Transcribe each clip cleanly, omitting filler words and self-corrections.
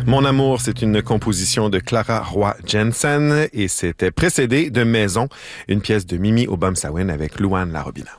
Mon amour, c'est une composition de Clara Roy Jensen et c'était précédé de Maison, une pièce de Mimi Obamsawin avec Louane Larobina.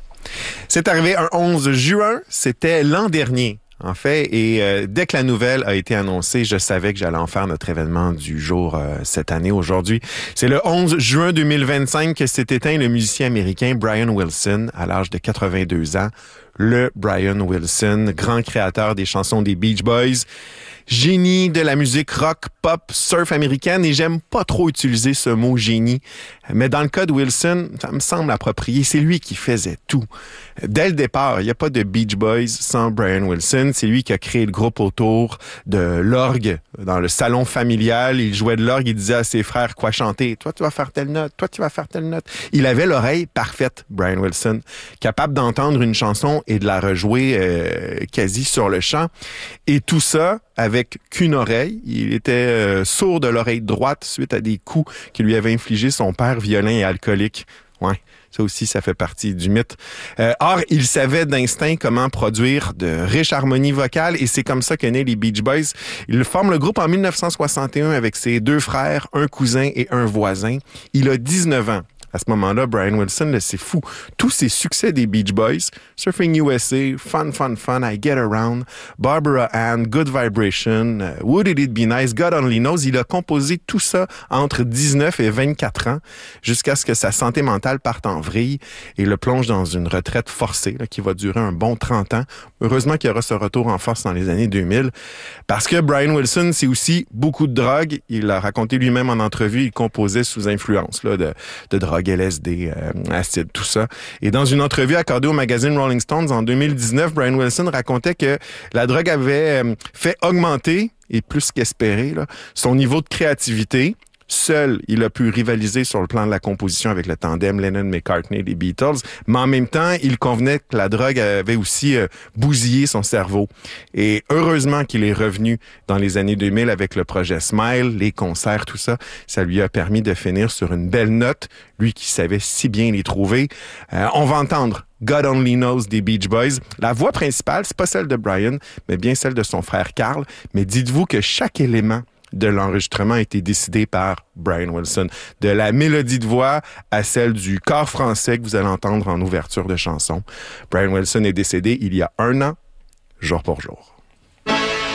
C'est arrivé un 11 juin, c'était l'an dernier. En fait, et dès que la nouvelle a été annoncée, je savais que j'allais en faire notre événement du jour cette année, aujourd'hui. C'est le 11 juin 2025 que s'est éteint le musicien américain Brian Wilson à l'âge de 82 ans. Le Brian Wilson, grand créateur des chansons des Beach Boys, génie de la musique rock, pop, surf américaine, et j'aime pas trop utiliser ce mot génie, mais dans le cas de Wilson, ça me semble approprié, c'est lui qui faisait tout. Dès le départ, il n'y a pas de Beach Boys sans Brian Wilson, c'est lui qui a créé le groupe autour de l'orgue dans le salon familial, il jouait de l'orgue, il disait à ses frères quoi chanter, toi tu vas faire telle note, toi tu vas faire telle note. Il avait l'oreille parfaite, Brian Wilson, capable d'entendre une chanson et de la rejouer quasi sur le champ, et tout ça avec qu'une oreille. Il était sourd de l'oreille droite suite à des coups que lui avait infligés son père violent et alcoolique. Ouais, ça aussi, ça fait partie du mythe. Or, il savait d'instinct comment produire de riches harmonies vocales et c'est comme ça qu'est né les Beach Boys. Il forme le groupe en 1961 avec ses deux frères, un cousin et un voisin. Il a 19 ans. À ce moment-là, Brian Wilson, là, c'est fou. Tous ces succès des Beach Boys, Surfing USA, Fun, Fun, Fun, I Get Around, Barbara Ann, Good Vibration, Wouldn't It Be Nice, God Only Knows, il a composé tout ça entre 19 et 24 ans jusqu'à ce que sa santé mentale parte en vrille et le plonge dans une retraite forcée là, qui va durer un bon 30 ans. Heureusement qu'il y aura ce retour en force dans les années 2000 parce que Brian Wilson, c'est aussi beaucoup de drogue. Il l'a raconté lui-même en entrevue, il composait sous influence là, de drogue. LSD, acide, tout ça. Et dans une entrevue accordée au magazine Rolling Stones en 2019, Brian Wilson racontait que la drogue avait fait augmenter, et plus qu'espérer, là, son niveau de créativité. Seul, il a pu rivaliser sur le plan de la composition avec le tandem Lennon-McCartney des Beatles, mais en même temps, il convenait que la drogue avait aussi bousillé son cerveau. Et heureusement qu'il est revenu dans les années 2000 avec le projet Smile, les concerts, tout ça. Ça lui a permis de finir sur une belle note, lui qui savait si bien les trouver. On va entendre God Only Knows des Beach Boys. La voix principale, c'est pas celle de Brian, mais bien celle de son frère Carl. Mais dites-vous que chaque élément de l'enregistrement a été décidé par Brian Wilson. De la mélodie de voix à celle du chœur français que vous allez entendre en ouverture de chanson. Brian Wilson est décédé il y a 1 an, jour pour jour.